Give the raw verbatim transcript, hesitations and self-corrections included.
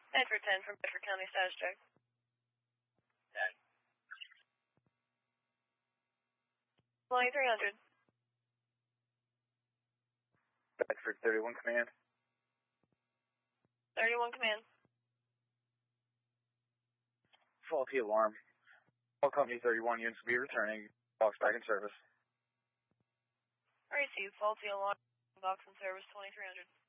Bedford ten from Bedford County status check. ten. twenty-three hundred. Bedford thirty-one command. thirty-one command. Faulty alarm. All company thirty-one units will be returning. Box back in service. Receive faulty alarm. Box in service twenty-three hundred.